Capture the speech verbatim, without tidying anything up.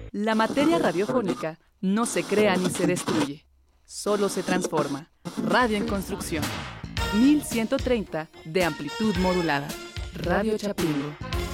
La materia radiofónica no se crea ni se destruye, solo se transforma. Radio en construcción. mil ciento treinta de amplitud modulada. Radio Chapingo.